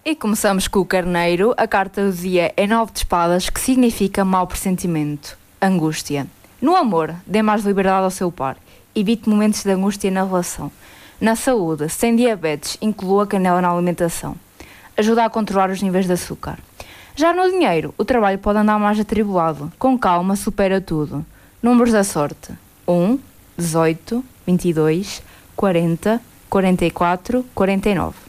E começamos com o carneiro. A carta do dia é 9 de espadas, que significa mau pressentimento, angústia. No amor, dê mais liberdade ao seu par. Evite momentos de angústia na relação. Na saúde, sem diabetes, inclua canela na alimentação. Ajuda a controlar os níveis de açúcar. Já no dinheiro, o trabalho pode andar mais atribulado. Com calma, supera tudo. Números da sorte: 1, 18, 22, 40, 44, 49.